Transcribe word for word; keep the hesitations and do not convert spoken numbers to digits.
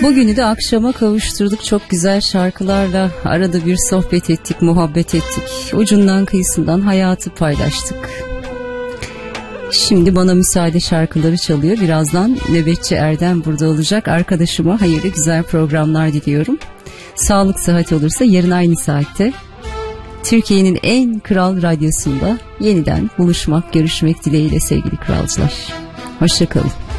Bugünü de akşama kavuşturduk çok güzel şarkılarla. Arada bir sohbet ettik, muhabbet ettik. Ucundan kıyısından hayatı paylaştık. Şimdi bana müsaade, şarkıları çalıyor. Birazdan nöbetçi Erdem burada olacak. Arkadaşıma hayırlı güzel programlar diliyorum. Sağlık sıhhat olursa yarın aynı saatte Türkiye'nin en kral radyosunda yeniden buluşmak, görüşmek dileğiyle sevgili kralcılar. Hoşça kalın.